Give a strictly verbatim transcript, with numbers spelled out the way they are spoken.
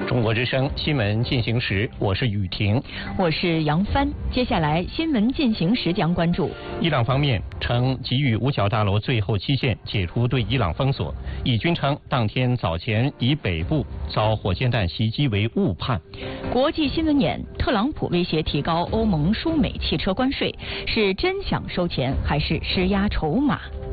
中国之声新闻进行时，我是雨婷， 我是杨帆。接下来新闻进行时将关注： 伊朗方面称给予五角大楼最后期限，解除对伊朗封锁。以军称当天早前以北部遭火箭弹袭击为误判。 国际新闻眼：特朗普威胁提高欧盟输美汽车关税，是真想收钱还是施压筹码？